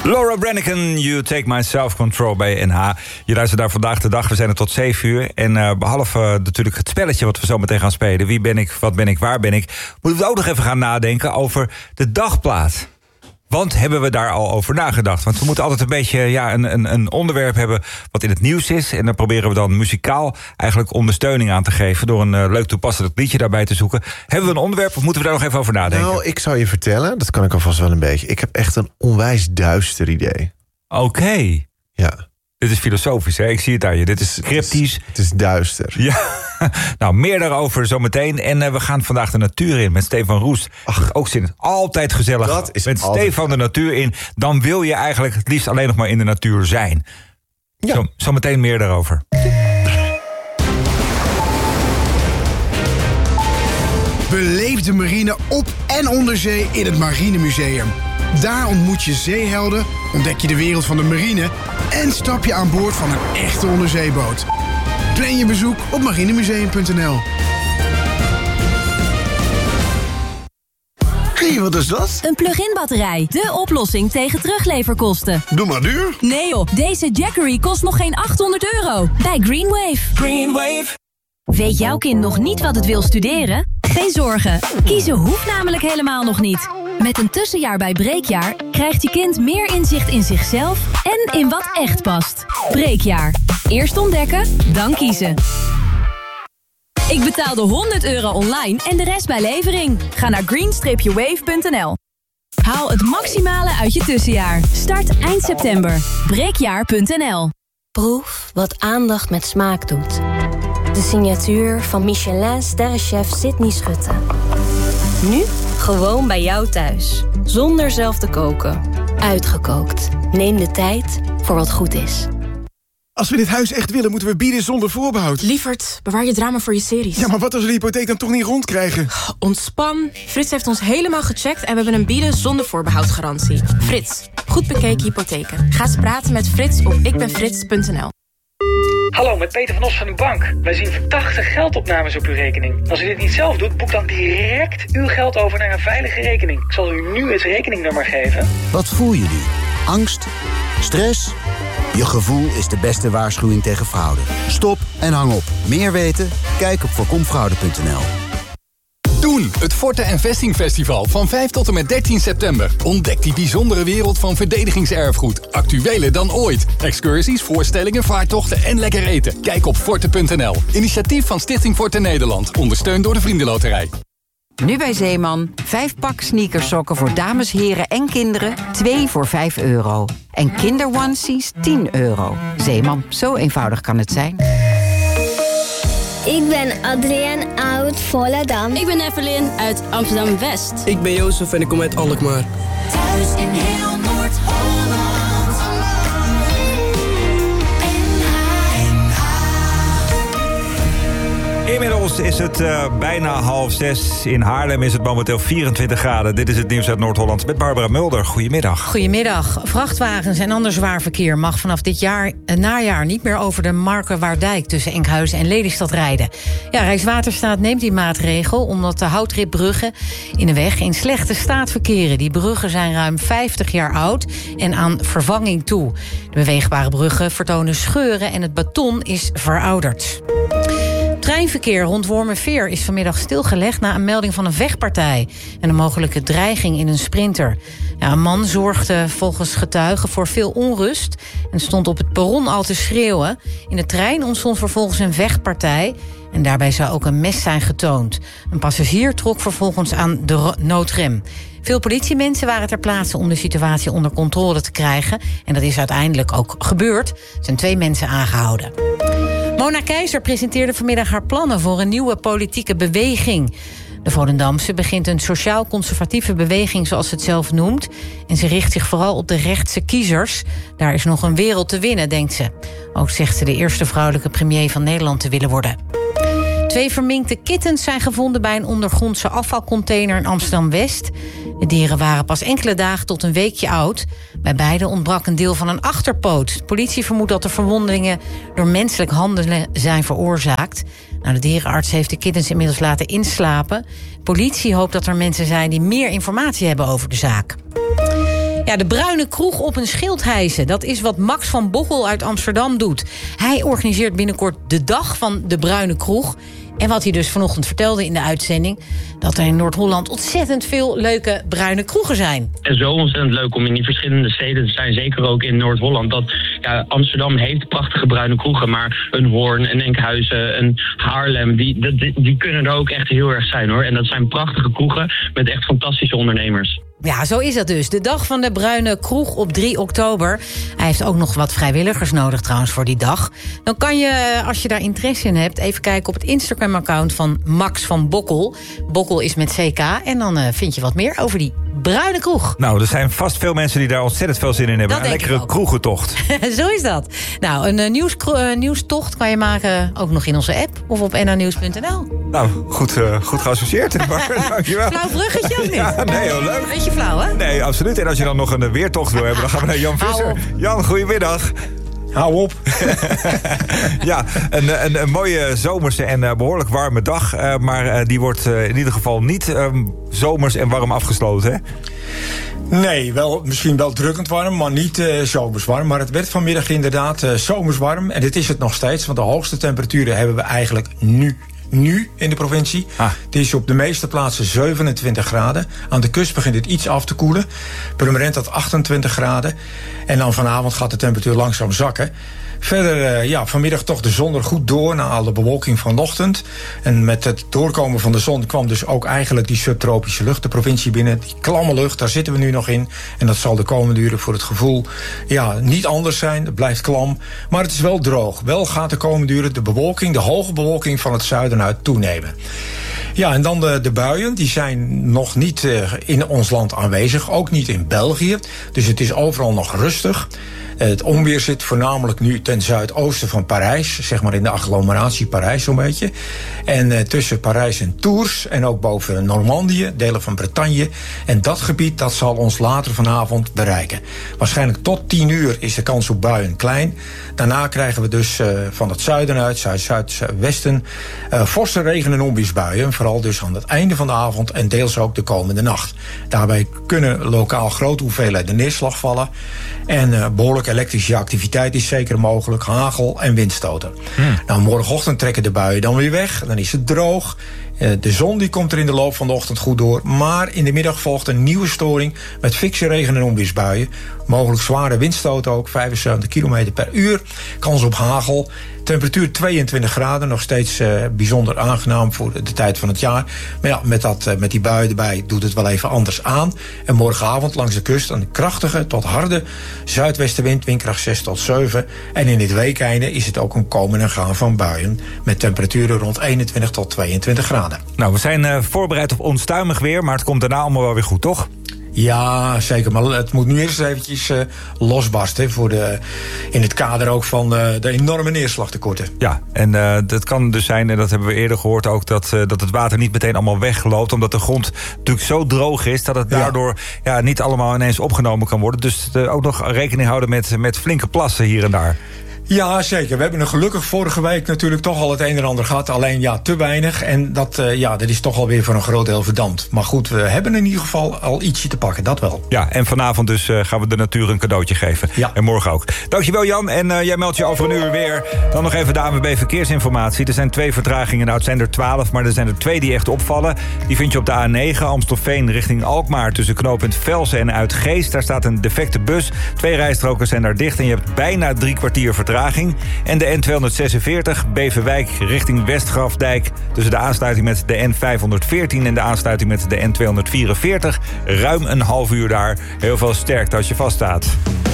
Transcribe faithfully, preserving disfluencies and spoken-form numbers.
Laura Branigan, You Take My Self-Control bij N H. Je luistert daar vandaag de dag. We zijn er tot zeven uur. En uh, behalve uh, natuurlijk het spelletje wat we zo meteen gaan spelen. Wie ben ik, wat ben ik, waar ben ik? Moeten we ook nog even gaan nadenken over de dagplaat. Want hebben we daar al over nagedacht? Want we moeten altijd een beetje ja, een, een, een onderwerp hebben wat in het nieuws is. En daar proberen we dan muzikaal eigenlijk ondersteuning aan te geven. Door een uh, leuk toepasselijk liedje daarbij te zoeken. Hebben we een onderwerp of moeten we daar nog even over nadenken? Nou, ik zou je vertellen, dat kan ik alvast wel een beetje. Ik heb echt een onwijs duister idee. Oké. Okay. Ja. Dit is filosofisch, hè? Ik zie het aan je. Dit is cryptisch. Het is, het is duister. Ja, nou, meer daarover zometeen. En uh, we gaan vandaag de natuur in met Stefan Roest. Ach, ook zin. Altijd gezellig. Dat is met altijd... Stefan de natuur in. Dan wil je eigenlijk het liefst alleen nog maar in de natuur zijn. Ja. Zo, zometeen meer daarover. Beleef de marine op en onder zee in het Marinemuseum. Daar ontmoet je zeehelden, ontdek je de wereld van de marine en stap je aan boord van een echte onderzeeboot. Plan je bezoek op marinemuseum punt n l. Hé, hey, wat is dat? Een plug-in batterij. De oplossing tegen terugleverkosten. Doe maar duur. Nee joh, deze Jackery kost nog geen achthonderd euro. Bij Greenwave. Greenwave. Weet jouw kind nog niet wat het wil studeren? Geen zorgen. Kiezen hoeft namelijk helemaal nog niet. Met een tussenjaar bij Breekjaar krijgt je kind meer inzicht in zichzelf en in wat echt past. Breekjaar. Eerst ontdekken, dan kiezen. Ik betaalde honderd euro online en de rest bij levering. Ga naar green wave punt n l. Haal het maximale uit je tussenjaar. Start eind september. breekjaar punt n l. Proef wat aandacht met smaak doet. De signatuur van Michelin-sterrenchef Sydney Schutte. Nu gewoon bij jou thuis. Zonder zelf te koken. Uitgekookt. Neem de tijd voor wat goed is. Als we dit huis echt willen, moeten we bieden zonder voorbehoud. Lievert, bewaar je drama voor je series. Ja, maar wat als we de hypotheek dan toch niet rondkrijgen? Ontspan. Frits heeft ons helemaal gecheckt en we hebben een bieden zonder voorbehoud garantie. Frits, goed bekeken hypotheken. Ga eens praten met Frits op ikbenfrits punt n l. Hallo, met Peter van Os van uw bank. Wij zien verdachte geldopnames op uw rekening. Als u dit niet zelf doet, boek dan direct uw geld over naar een veilige rekening. Ik zal u nu het rekeningnummer geven. Wat voel je nu? Angst? Stress? Je gevoel is de beste waarschuwing tegen fraude. Stop en hang op. Meer weten? Kijk op voorkom fraude punt n l. Doen, het Forte en Vesting Festival van vijf tot en met dertien september. Ontdek die bijzondere wereld van verdedigingserfgoed. Actueler dan ooit. Excursies, voorstellingen, vaartochten en lekker eten. Kijk op forte punt n l. Initiatief van Stichting Forte Nederland. Ondersteund door de Vriendenloterij. Nu bij Zeeman. Vijf pak sneakersokken voor dames, heren en kinderen. Twee voor vijf euro. En kinderonesies tien euro. Zeeman, zo eenvoudig kan het zijn. Ik ben Adrienne uit Volendam. Ik ben Evelyn uit Amsterdam-West. Ik ben Jozef en ik kom uit Alkmaar. Thuis in heel Noord-Holland. Inmiddels is het uh, bijna half zes. In Haarlem is het momenteel vierentwintig graden. Dit is het nieuws uit Noord-Holland met Barbara Mulder. Goedemiddag. Goedemiddag. Vrachtwagens en ander zwaar verkeer mag vanaf dit jaar, uh, najaar niet meer over de Markerwaardijk tussen Enkhuizen en Lelystad rijden. Ja, Rijkswaterstaat neemt die maatregel omdat de houtripbruggen in de weg in slechte staat verkeren. Die bruggen zijn ruim vijftig jaar oud en aan vervanging toe. De beweegbare bruggen vertonen scheuren en het beton is verouderd. Treinverkeer rond Wormerveer is vanmiddag stilgelegd na een melding van een vechtpartij en een mogelijke dreiging in een sprinter. Ja, een man zorgde volgens getuigen voor veel onrust en stond op het perron al te schreeuwen. In de trein ontstond vervolgens een vechtpartij en daarbij zou ook een mes zijn getoond. Een passagier trok vervolgens aan de noodrem. Veel politiemensen waren ter plaatse om de situatie onder controle te krijgen en dat is uiteindelijk ook gebeurd. Er zijn twee mensen aangehouden. Mona Keizer presenteerde vanmiddag haar plannen voor een nieuwe politieke beweging. De Volendamse begint een sociaal-conservatieve beweging, zoals ze het zelf noemt. En ze richt zich vooral op de rechtse kiezers. Daar is nog een wereld te winnen, denkt ze. Ook zegt ze de eerste vrouwelijke premier van Nederland te willen worden. Twee verminkte kittens zijn gevonden bij een ondergrondse afvalcontainer in Amsterdam-West. De dieren waren pas enkele dagen tot een weekje oud. Bij beide ontbrak een deel van een achterpoot. De politie vermoedt dat de verwondingen door menselijk handelen zijn veroorzaakt. Nou, de dierenarts heeft de kittens inmiddels laten inslapen. De politie hoopt dat er mensen zijn die meer informatie hebben over de zaak. Ja, de bruine kroeg op een schild hijsen. Dat is wat Max van Bocholt uit Amsterdam doet. Hij organiseert binnenkort de dag van de bruine kroeg. En wat hij dus vanochtend vertelde in de uitzending... dat er in Noord-Holland ontzettend veel leuke bruine kroegen zijn. En zo ontzettend leuk om in die verschillende steden te zijn. Zeker ook in Noord-Holland. Dat, ja, Amsterdam heeft prachtige bruine kroegen. Maar een Hoorn, een Enkhuizen, een Haarlem... Die, die, die kunnen er ook echt heel erg zijn, hoor. En dat zijn prachtige kroegen met echt fantastische ondernemers. Ja, zo is dat dus. De dag van de bruine kroeg op drie oktober. Hij heeft ook nog wat vrijwilligers nodig trouwens voor die dag. Dan kan je, als je daar interesse in hebt... even kijken op het Instagram-account van Max van Bocholt. Bocholt is met C K. En dan uh, vind je wat meer over die bruine kroeg. Nou, er zijn vast veel mensen die daar ontzettend veel zin in hebben. Een lekkere kroegentocht. Zo is dat. Nou, een uh, nieuws, uh, nieuwstocht kan je maken ook nog in onze app... of op n h nieuws punt n l. Nou, goed, uh, goed geassocieerd. Dankjewel. Flauw bruggetje of niet? Ja, nee, heel leuk. Beetje flauw, hè? Nee, absoluut. En als je dan nog een weertocht wil hebben... dan gaan we naar Jan Visser. Jan, goedemiddag. Hou op. Ja, een, een, een mooie zomerse en uh, behoorlijk warme dag. Uh, maar uh, die wordt uh, in ieder geval niet um, zomers en warm afgesloten, hè? Nee, wel, misschien wel drukkend warm, maar niet uh, zomers warm. Maar het werd vanmiddag inderdaad uh, zomers warm. En dit is het nog steeds, want de hoogste temperaturen hebben we eigenlijk nu. Nu in de provincie. Ah. Het is op de meeste plaatsen zevenentwintig graden. Aan de kust begint het iets af te koelen. Purmerend had achtentwintig graden. En dan vanavond gaat de temperatuur langzaam zakken. Verder, uh, ja, vanmiddag toch de zon er goed door... na alle bewolking vanochtend. En met het doorkomen van de zon kwam dus ook eigenlijk die subtropische lucht de provincie binnen. Die klamme lucht, daar zitten we nu nog in. En dat zal de komende uren voor het gevoel ja, niet anders zijn. Het blijft klam, maar het is wel droog. Wel gaat de komende uren de bewolking, de hoge bewolking van het zuiden uit toenemen. Ja, en dan de, de buien, die zijn nog niet uh, in ons land aanwezig. Ook niet in België. Dus het is overal nog rustig. Het onweer zit voornamelijk nu ten zuidoosten van Parijs. Zeg maar in de agglomeratie Parijs zo'n beetje. En uh, tussen Parijs en Tours. En ook boven Normandië, delen van Bretagne. En dat gebied dat zal ons later vanavond bereiken. Waarschijnlijk tot tien uur is de kans op buien klein. Daarna krijgen we dus uh, van het zuiden uit, zuid-zuidwesten... Uh, forse regen- en onweersbuien. Vooral dus aan het einde van de avond en deels ook de komende nacht. Daarbij kunnen lokaal grote hoeveelheden neerslag vallen. En uh, behoorlijk elektrische activiteit is zeker mogelijk. Hagel en windstoten. Hmm. Nou, morgenochtend trekken de buien dan weer weg. Dan is het droog. De zon die komt er in de loop van de ochtend goed door. Maar in de middag volgt een nieuwe storing met fikse regen- en onweersbuien. Mogelijk zware windstoten ook, vijfenzeventig kilometer per uur. Kans op hagel. Temperatuur tweeëntwintig graden, nog steeds uh, bijzonder aangenaam voor de tijd van het jaar. Maar ja, met, dat, uh, met die buien erbij doet het wel even anders aan. En morgenavond langs de kust een krachtige tot harde zuidwestenwind, windkracht zes tot zeven. En in dit weekeinde is het ook een komen en gaan van buien met temperaturen rond eenentwintig tot tweeëntwintig graden. Nou, we zijn uh, voorbereid op onstuimig weer, maar het komt daarna allemaal wel weer goed, toch? Ja, zeker. Maar het moet nu eerst eventjes uh, losbarsten. Voor de, in het kader ook van uh, de enorme neerslagtekorten. Ja, en uh, dat kan dus zijn, en dat hebben we eerder gehoord ook... Dat, uh, dat het water niet meteen allemaal wegloopt. Omdat de grond natuurlijk zo droog is... dat het daardoor ja. Ja, niet allemaal ineens opgenomen kan worden. Dus uh, ook nog rekening houden met, met flinke plassen hier en daar. Ja, zeker. We hebben er gelukkig vorige week natuurlijk toch al het een en ander gehad. Alleen ja, te weinig. En dat, uh, ja, dat is toch alweer voor een groot deel verdampt. Maar goed, we hebben in ieder geval al ietsje te pakken. Dat wel. Ja, en vanavond dus uh, gaan we de natuur een cadeautje geven. Ja. En morgen ook. Dankjewel Jan. En uh, jij meldt je over een uur weer. Dan nog even de A N W B Verkeersinformatie. Er zijn twee vertragingen. Nou, het zijn er twaalf, maar er zijn er twee die echt opvallen. Die vind je op de A negen. Amstelveen richting Alkmaar. Tussen knooppunt Velsen en Uitgeest. Daar staat een defecte bus. Twee rijstroken zijn daar dicht. En je hebt bijna drie kwartier vertraging. En de N tweehonderdzesenveertig Beverwijk richting Westgrafdijk. Tussen de aansluiting met de N vijfhonderdveertien en de aansluiting met de N tweehonderdvierenveertig. Ruim een half uur daar. Heel veel sterkte als je vaststaat.